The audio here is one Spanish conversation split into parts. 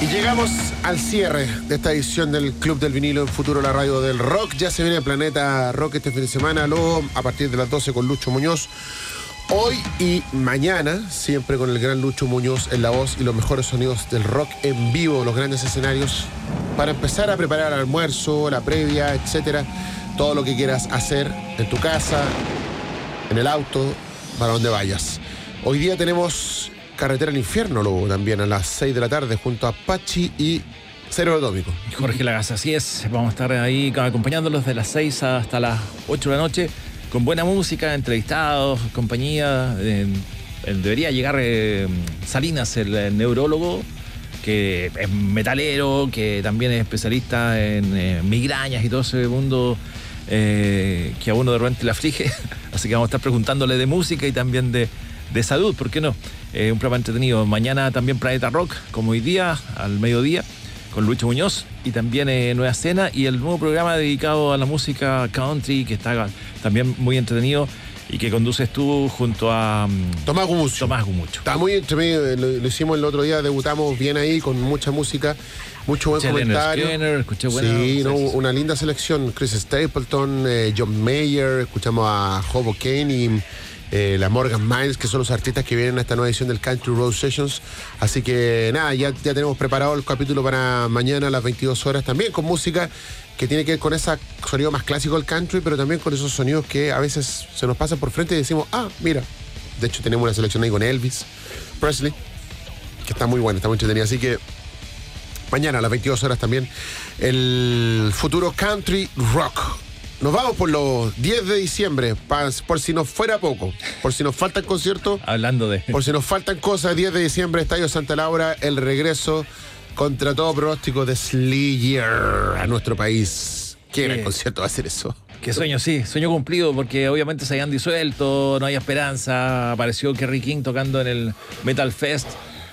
Y llegamos al cierre de esta edición del Club del Vinilo en Futuro, la radio del rock. Ya se viene el Planeta Rock este fin de semana, luego a partir de las 12 con Lucho Muñoz. Hoy y mañana, siempre con el gran Lucho Muñoz en la voz y los mejores sonidos del rock en vivo, los grandes escenarios, para empezar a preparar el almuerzo, la previa, etcétera. Todo lo que quieras hacer en tu casa, en el auto, para donde vayas. Hoy día tenemos Carretera al Infierno, luego también a las 6 de la tarde, junto a Pachi y Cerebro Atómico. Jorge Lagaza, así es. Vamos a estar ahí acompañándolos de las 6 hasta las 8 de la noche, con buena música, entrevistados, compañía. Debería llegar Salinas, el neurólogo, que es metalero, que también es especialista en migrañas y todo ese mundo que a uno de repente le aflige. Así que vamos a estar preguntándole de música y también de salud, ¿por qué no? Un programa entretenido. Mañana también Planeta Rock, como hoy día, al mediodía, con Lucho Muñoz, y también Nueva Escena, y el nuevo programa dedicado a la música country, que está también muy entretenido, y que conduces tú junto a Tomás Gumucio. Está muy entretenido, lo hicimos el otro día, debutamos bien ahí, con mucha música, mucho buen comentario. Escuché buena, sí, no, una linda selección. Chris Stapleton, John Mayer, escuchamos a Hobo Kane y la Morgan Miles, que son los artistas que vienen a esta nueva edición del Country Road Sessions. Así que nada, ya tenemos preparado el capítulo para mañana a las 22 horas, también con música que tiene que ver con ese sonido más clásico del country, pero también con esos sonidos que a veces se nos pasan por frente y decimos, mira. De hecho tenemos una selección ahí con Elvis Presley, que está muy buena, está muy entretenida. Así que mañana a las 22 horas también el futuro Country Rock. Nos vamos por los 10 de diciembre, por si nos fuera poco, por si nos faltan conciertos. Hablando de... Por si nos faltan cosas, 10 de diciembre, Estadio Santa Laura, el regreso contra todo pronóstico de Slayer a nuestro país. ¿Qué gran concierto va a ser eso? Qué sueño, sí, sueño cumplido, porque obviamente se habían disuelto, no hay esperanza. Apareció Kerry King tocando en el Metal Fest.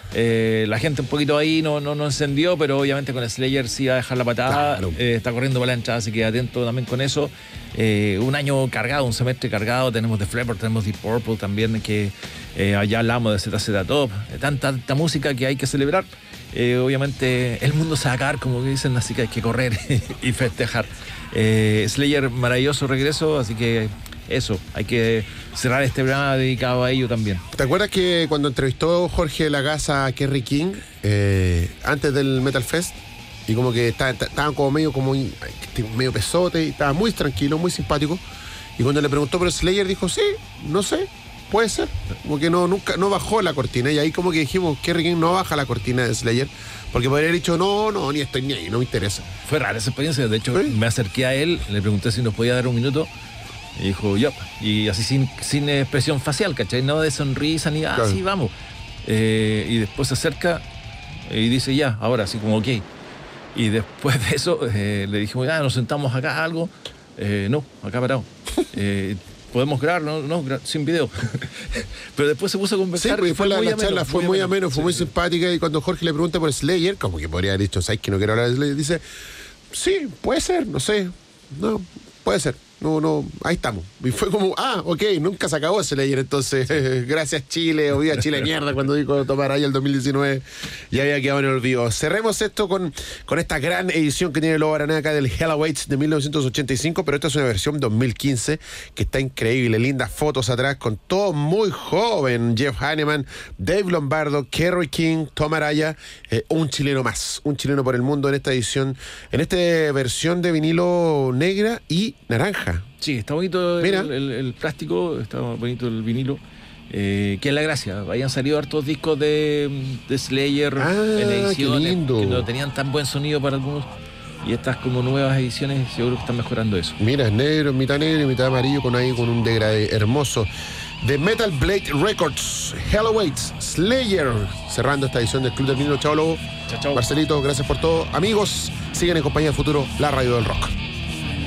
La gente un poquito ahí no encendió, pero obviamente con Slayer sí va a dejar la patada. Claro. Está corriendo para la entrada, así que atento también con eso. Un año cargado, un semestre cargado. Tenemos The Flavor, tenemos Deep Purple también, que allá hablamos de ZZ Top. Tanta música que hay que celebrar. Obviamente el mundo se va a acabar, como dicen, así que hay que correr y festejar. Slayer, maravilloso regreso, así que eso, hay que cerrar este programa dedicado a ello también. ¿Te acuerdas que cuando entrevistó Jorge Lagaza a Kerry King antes del Metal Fest? Y como que estaban como medio pesote, y estaba muy tranquilo, muy simpático. Y cuando le preguntó por Slayer dijo, sí, no sé, puede ser. Como que nunca bajó la cortina. Y ahí como que dijimos, Kerry King no baja la cortina de Slayer, porque podría haber dicho, no, ni estoy ni ahí, no me interesa. Fue rara esa experiencia. De hecho, ¿sí? Me acerqué a él, le pregunté si nos podía dar un minuto. Y dijo, yo. Y así sin expresión facial, ¿cachai? No de sonrisa ni nada, claro. Sí, vamos. Y después se acerca y dice, ya, ahora, así como, ok. Y después de eso le dijimos, nos sentamos acá, algo. No, acá parado. ¿Podemos grabar? No, sin video. Pero después se puso a conversar. Sí, la charla fue muy ameno, fue muy simpática. Y cuando Jorge le pregunta por Slayer, como que podría haber dicho, ¿sabes que no quiero hablar de Slayer? Dice, sí, puede ser, no sé. No, puede ser. No, ahí estamos. Y fue como, ok, nunca se acabó Slayer, entonces, gracias Chile, o viva Chile mierda, cuando dijo tomar ahí el 2019, ya había quedado en el olvido. Cerremos esto con esta gran edición que tiene Lobo Aranaka del Hell Awaits de 1985, pero esta es una versión 2015 que está increíble, lindas fotos atrás, con todo muy joven, Jeff Hanneman, Dave Lombardo, Kerry King, Tom Araya, un chileno más, un chileno por el mundo en esta edición, en esta versión de vinilo negra y naranja. Sí, está bonito el plástico, está bonito el vinilo. Que es la gracia. Habían salido hartos discos de Slayer en ediciones que no tenían tan buen sonido para algunos. Y estas como nuevas ediciones seguro que están mejorando eso. Mira, es negro, mitad negro y mitad amarillo con un degradé hermoso. De Metal Blade Records, Hell Awaits, Slayer, cerrando esta edición del Club del Vinilo. Chao, Lobo. Chao. Marcelito, gracias por todo. Amigos, siguen en compañía del futuro, la radio del rock.